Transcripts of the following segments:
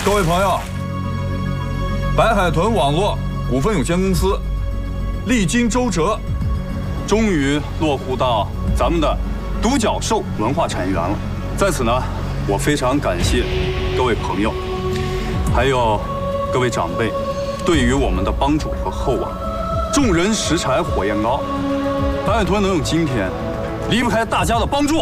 各位朋友，白海豚网络股份有限公司历经周折，终于落户到咱们的独角兽文化产业园了。在此呢，我非常感谢各位朋友，还有各位长辈对于我们的帮助和厚望。众人拾柴火焰高，白海豚能有今天，离不开大家的帮助。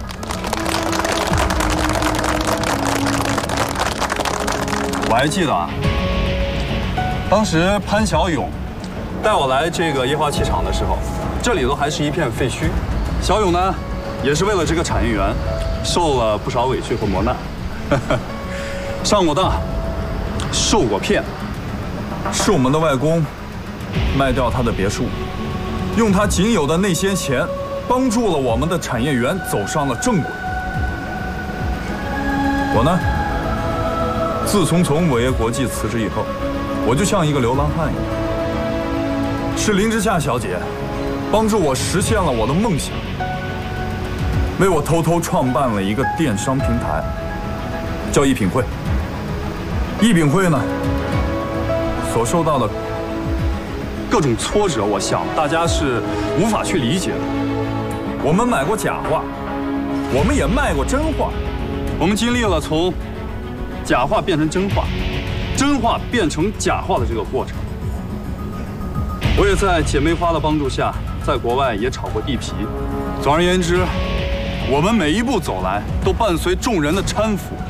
我还记得啊，当时潘小勇带我来这个液化气厂的时候，这里头还是一片废墟。小勇呢，也是为了这个产业园，受了不少委屈和磨难，上过当，受过骗。是我们的外公卖掉他的别墅，用他仅有的那些钱，帮助了我们的产业园走上了正轨。我呢，自从伟业国际辞职以后，我就像一个流浪汉一样。是林之夏小姐帮助我实现了我的梦想，为我偷偷创办了一个电商平台，叫一品会。一品会呢，所受到的各种挫折，我想大家是无法去理解的。我们买过假话，我们也卖过真话，我们经历了从假话变成真话，真话变成假话的这个过程。我也在姐妹花的帮助下，在国外也炒过地皮。总而言之，我们每一步走来，都伴随众人的搀扶。